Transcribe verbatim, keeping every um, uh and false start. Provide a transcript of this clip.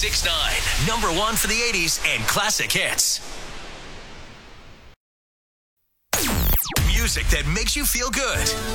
six nine, number one for the eighties and classic hits. Music that makes you feel good.